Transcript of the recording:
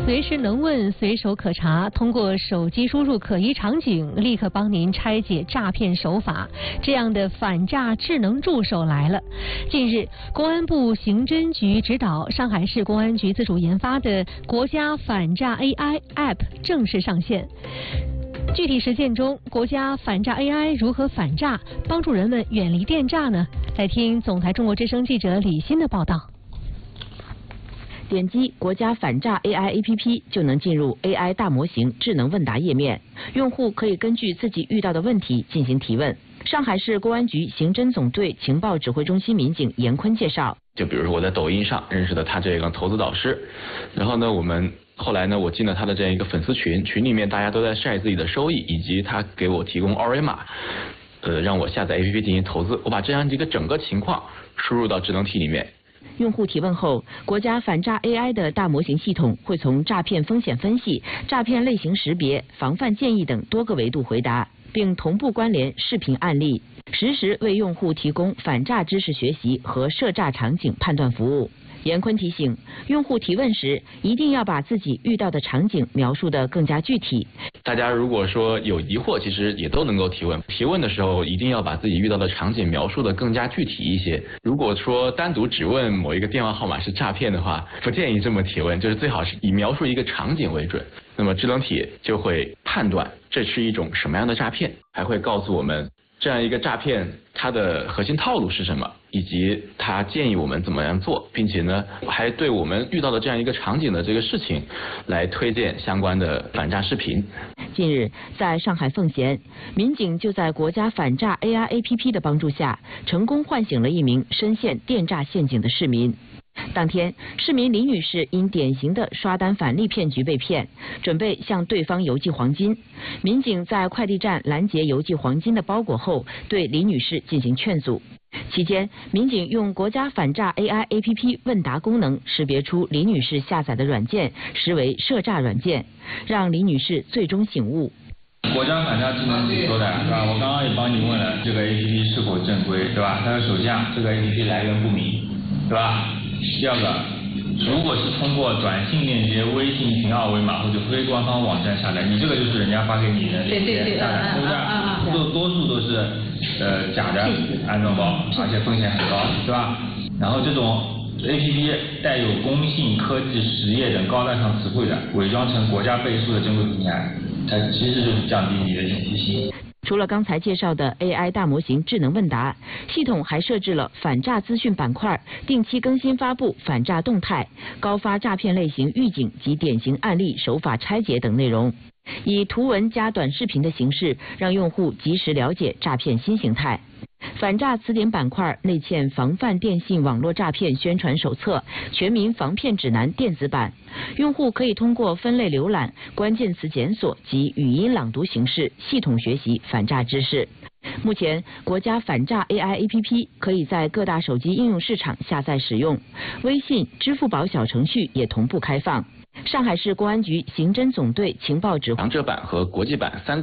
随时能问，随手可查，通过手机输入可疑场景，立刻帮您拆解诈骗手法。这样的反诈智能助手来了。近日，公安部刑侦局指导，上海市公安局自主研发的国家反诈 AI App 正式上线。具体实践中，国家反诈 AI 如何反诈，帮助人们远离电诈呢？来听总台中国之声记者李欣的报道。 点击国家反诈 AI APP 就能进入 AI 大模型智能问答页面，用户可以根据自己遇到的问题进行提问。上海市公安局刑侦总队情报指挥中心民警严坤介绍， 就比如说我在抖音上认识的他这个投资导师，然后呢后来我进了他的这样一个粉丝群里面大家都在晒自己的收益，以及他给我提供二维码，让我下载 APP 进行投资。我把这样一个整个情况输入到智能体里面。 用户提问后，国家反诈 AI 的大模型系统会从诈骗风险分析、诈骗类型识别、防范建议等多个维度回答，并同步关联视频案例，实时为用户提供反诈知识学习和涉诈场景判断服务。严坤提醒，用户提问时一定要把自己遇到的场景描述得更加具体。 大家如果说有疑惑，其实也都能够提问。提问的时候一定要把自己遇到的场景描述得更加具体一些。如果说单独只问某一个电话号码是诈骗的话，不建议这么提问，就是最好是以描述一个场景为准。那么智能体就会判断这是一种什么样的诈骗，还会告诉我们这样一个诈骗它的核心套路是什么，以及它建议我们怎么样做，并且呢还对我们遇到的这样一个场景的这个事情来推荐相关的反诈视频。 近日，在上海奉贤，民警就在国家反诈 AI APP 的帮助下，成功唤醒了一名深陷电诈陷阱的市民。当天，市民李女士因典型的刷单返利骗局被骗，准备向对方邮寄黄金。民警在快递站拦截邮寄黄金的包裹后，对李女士进行劝阻。期间，民警用国家反诈 AI APP 问答功能识别出李女士下载的软件实为涉诈软件，让李女士最终醒悟。 国家反诈智能体说的，是吧？我刚刚也帮你问了这个 APP 是否正规，对吧？它的首先这个 APP 来源不明，对吧？第二个，如果是通过短信链接、微信凭二维码或者非官方网站下载，你这个就是人家发给你的链接下载，对不对？多数都是假的安装包，而且风险很高，对吧？然后这种 APP 带有工信、科技、实业等高大上词汇的，伪装成国家背书的正规平台，它其实就是降低你的警惕性。 除了刚才介绍的 AI 大模型智能问答，系统还设置了反诈资讯板块，定期更新发布反诈动态、高发诈骗类型预警及典型案例手法拆解等内容，以图文加短视频的形式，让用户及时了解诈骗新形态。反诈词典板块内嵌防范电信网络诈骗宣传手册、全民防骗指南电子版，用户可以通过分类浏览、关键词检索及语音朗读形式系统学习反诈知识。目前，国家反诈 AI APP 可以在各大手机应用市场下载使用，微信、支付宝小程序也同步开放。上海市公安局刑侦总队情报指挥强者版和国际版3